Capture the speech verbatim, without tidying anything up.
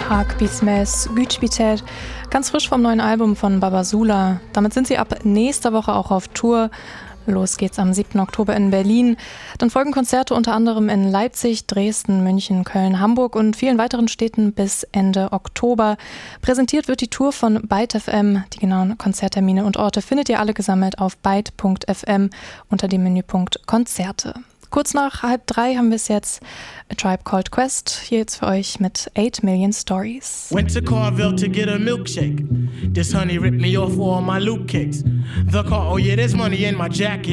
Heartbeats Mess, Güç biter, ganz frisch vom neuen Album von Babasula. Damit sind sie ab nächster Woche auch auf Tour. Los geht's am siebten Oktober in Berlin. Dann folgen Konzerte unter anderem in Leipzig, Dresden, München, Köln, Hamburg und vielen weiteren Städten bis Ende Oktober. Präsentiert wird die Tour von Byte F M. Die genauen Konzerttermine und Orte findet ihr alle gesammelt auf byte punkt f m unter dem Menüpunkt Konzerte. Kurz nach halb drei haben wir es jetzt. A Tribe Called Quest, hier jetzt für euch mit eight million Stories. Went to Carville to get a milkshake. This honey ripped me off all my loot cakes. The car, oh yeah, there's money in my jacket.